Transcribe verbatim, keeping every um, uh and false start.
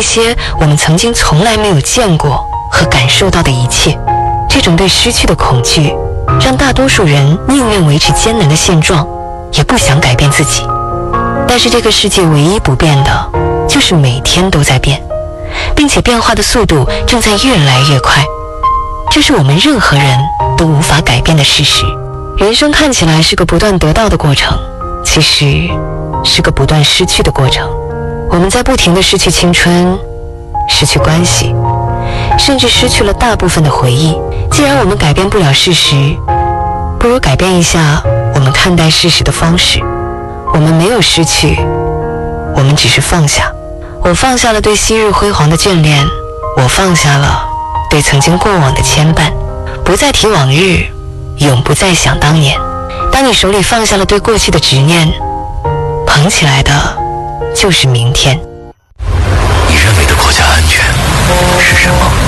些我们曾经从来没有见过和感受到的一切。这种对失去的恐惧，让大多数人宁愿维持艰难的现状，也不想改变自己。但是这个世界唯一不变的，就是每天都在变，并且变化的速度正在越来越快。这是我们任何人都无法改变的事实。人生看起来是个不断得到的过程，其实是个不断失去的过程。我们在不停地失去青春，失去关系，甚至失去了大部分的回忆。既然我们改变不了事实，不如改变一下我们看待事实的方式。我们没有失去，我们只是放下。我放下了对昔日辉煌的眷恋，我放下了对曾经过往的牵绊，不再提往日，永不再想当年。当你手里放下了对过去的执念，捧起来的就是明天。 你认为的国家安全是什么？